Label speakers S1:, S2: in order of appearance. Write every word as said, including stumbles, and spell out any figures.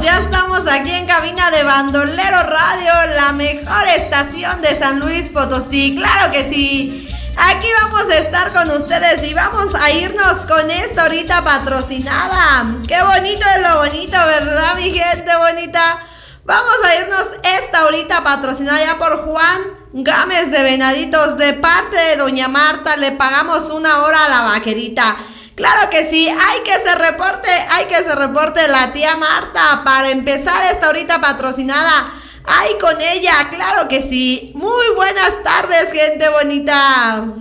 S1: ya estamos aquí en cabina de Bandolero Radio, la mejor estación de San Luis Potosí. Claro que sí. Aquí vamos a estar con ustedes y vamos a irnos con esta ahorita patrocinada. Qué bonito es lo bonito, ¿verdad, mi gente bonita? Vamos a irnos esta ahorita patrocinada ya por Juan Gámez de Venaditos. De parte de doña Marta le pagamos una hora a la vaquerita. Claro que sí, hay que se reporte, hay que se reporte la tía Marta para empezar esta ahorita patrocinada. ¡Ay, con ella! ¡Claro que sí! Muy buenas tardes, gente bonita.